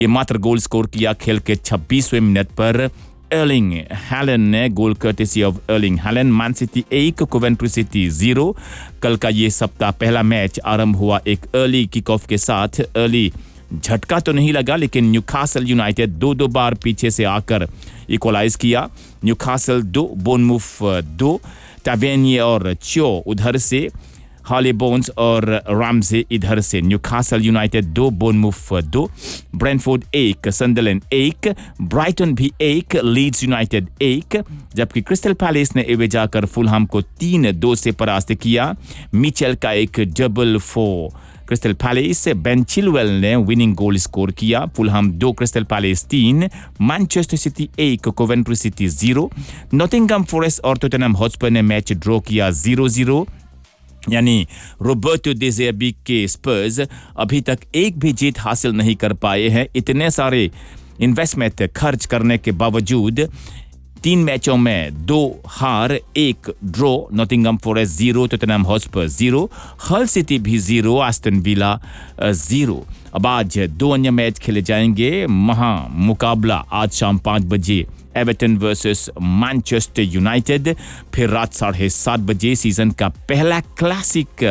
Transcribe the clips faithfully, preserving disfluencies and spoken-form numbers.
ये मात्र goal score किया खेल के छब्बीसवें मिनट पर एर्लिंग हैलन ने गोल courtesy of Erling Helen. Man city एक कोवेंट्री सिटी जीरो। कल का ये सप्ताह पहला मैच आरंभ हुआ एक अर्ली किक ऑफ के साथ। अर्ली झटका तो नहीं लगा लेकिन न्यूकासल यूनाइटेड दो दो बार पीछे से आकर इक्वलाइज किया। न्यूकासल दो, बोर्नमूथ दो, टावेनिए और च्यो उधर से, हार्ले बोन्स और रामजे इधर से। न्यूकासल यूनाइटेड दो, बोर्नमूथ दो, ब्रेंटफोर्ड एक, संडरलैंड एक, ब्राइटन भी एक, लीड्स यूनाइटेड एक, जबकि क्रिस्टल पैलेस ने एवे जाकर फुलहम को तीन दो से परास्त किया। मिचेल का एक double for crystal palace. Ben Chilwell ने विनिंग गोल स्कोर किया। फुलहम दो, क्रिस्टल पैलेस तीन, मैनचेस्टर सिटी एक, Coventry city zero. Nottingham forest और टोटनहम हॉटस्पर ने मैच ड्रॉ किया जीरो जीरो। यानी रोबर्टो डे ज़ेर्बी के स्पर्स अभी तक एक भी जीत हासिल नहीं कर पाए हैं। इतने सारे इन्वेस्टमेंट खर्च करने के बावजूद तीन मैचों में दो हार, एक draw. Nottingham forest zero, Tottenham Hotspur zero, हल सिटी भी जीरो, एस्टन विला जीरो। अब आज दो अन्य मैच खेले जाएंगे। महा मुकाबला आज शाम पाँच बजे एवर्टन वर्सेस मैनचेस्टर यूनाइटेड। फिर रात साढ़े सात बजे सीजन का पहला क्लासिक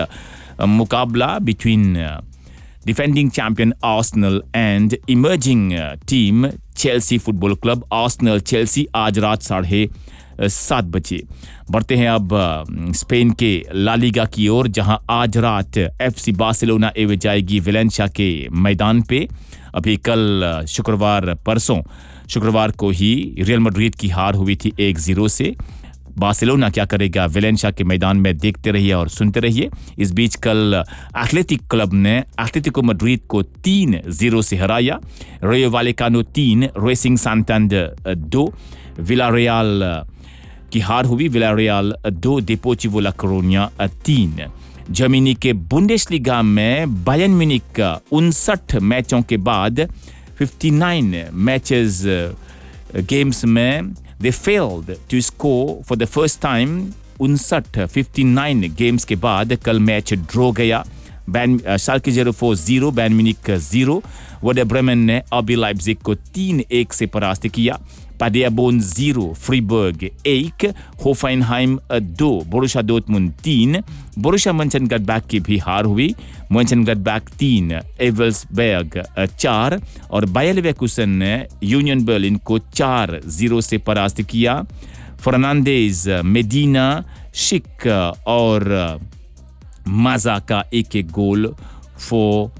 मुकाबला between defending champion Arsenal and emerging team Chelsea football club. Arsenal Chelsea आज रात साढ़े सात बजे। बढ़ते हैं अब स्पेन के ला लीगा की ओर, जहां आज रात एफसी बार्सिलोना एवे जाएगी वेलेंसिया के मैदान पे। अभी कल शुक्रवार परसों शुक्रवार को ही रियल मैड्रिड की हार हुई थी एक जीरो से। बार्सिलोना क्या करेगा वेलेंसिया के मैदान में, देखते रहिए और सुनते रहिए। इस बीच कल एथलेटिक क्लब ने एथलेटिको मैड्रिड को तीन जीरो से हराया। रेयो वालेकानो तीन, रेसिंग सैंटैंडर दो। विलारियल की हार हुई, विलारियल दो, डेपोर्टिवो ला कोरुन्या तीन। जर्मनी के बुंडेसलीगा में बायर्न म्यूनिख उनसठ मैचों के बाद उनसठ मैचेस गेम्स में they failed to score for the first time। उनसठ उनसठ गेम्स के बाद कल मैच ड्रॉ गया। Ban Schalke zero four zero, बैयर्न Munich zero. वर्डर Bremen ने आरबी लाइप्जिग को तीन एक से परास्त किया। पादेरबोर्न जीरो, फ्रीबर्ग एक, होफेनहाइम दो, बोरुसिया डॉर्टमुंड तीन। बोरुसिया मönchengladbach की भी हार हुई। मönchengladbach तीन, एवल्सबर्ग चार और बायर लेवरकुसन ने यूनियन बर्लिन को चार जीरो से परास्त किया। फर्नांडेज, मेडिना, शिक और माजा का एक एक goal for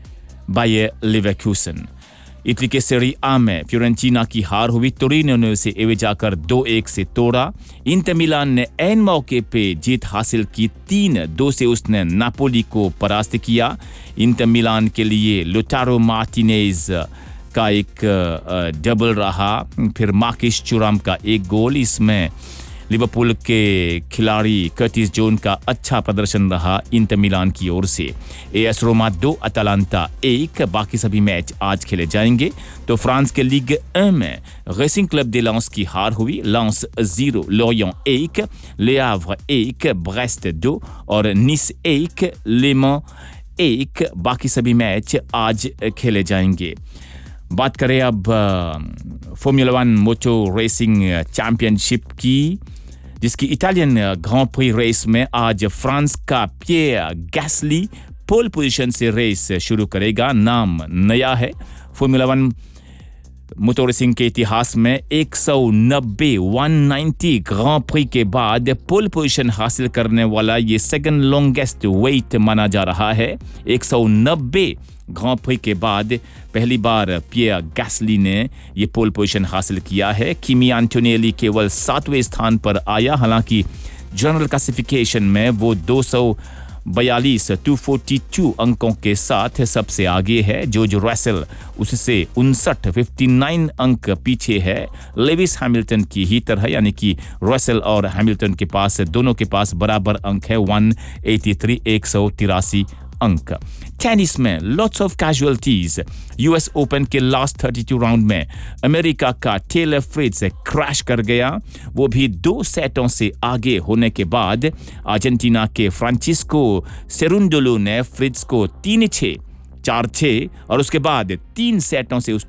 buyer Leverkusen. Italy के सेरी आ में फ्योरेंटीना की हार हुई। टोरिनो ने उसे एवे जाकर दो एक से तोड़ा। इंटर मिलान ने ऐन मौके पे जीत हासिल की, तीन दो से उसने नापोली को परास्त किया। इंटर मिलान के लिए लोटारो मार्टिनेज का एक डबल रहा, फिर मार्किस चुराम का एक गोल। इसमें लिवरपूल के खिलाड़ी कर्टिस जोन का अच्छा प्रदर्शन रहा इंटर मिलान की ओर से। एएस रोमा दो, अटालांटा एक। बाकी सभी मैच आज खेले जाएंगे। तो फ्रांस के लीग एक में रेसिंग क्लब दे लांस की हार हुई। लांस जीरो, लोरियन एक, ले हावरे एक, ब्रेस्ट दो और निस एक, ले मans एक। बाकी सभी मैच आज खेले जाएंगे। बात करें अब फॉर्मूला वन मोटो रेसिंग चैंपियनशिप की, जिसकी इटालियन ग्रां प्री रेस में आज फ्रांस का पियर गैस्ली पोल पोजीशन से रेस शुरू करेगा। नाम नया है। फॉर्मूला वन मोटर रेसिंग के इतिहास में एक सौ नब्बे एक सौ नब्बे ग्रां प्री के बाद पोल पोजीशन हासिल करने वाला ये सेकंड लॉन्गेस्ट वेट माना जा रहा है। एक सौ नब्बे ग्रां प्री के बाद पहली बार पियर गैस्ली ने ये पोल पोजीशन हासिल किया है। किमी एंटोनेली केवल सातवें स्थान पर आया, हालांकि जनरल क्लासिफिकेशन में वो दो सौ बयालीस दो सौ बयालीस अंकों के साथ सबसे आगे है। जॉर्ज रसेल उससे उनसठ उनसठ अंक पीछे है। लेविस हैमिल्टन की ही तरह, यानी कि रसेल और हैमिल्टन के पास दोनों के पास बराबर अंक है, एक सौ तिरासी अंक। टेनिस में lots of casualties. US open के लास्ट बत्तीस राउंड में अमेरिका का टेलर फ्रिट्ज क्रैश कर गया, वो भी दो सेटों से आगे होने के बाद। अर्जेंटीना के फ्रांसिस्को सेरुंडोलो ने फ्रिट्ज को तीन छह चार छः और उसके बाद तीन सेटों से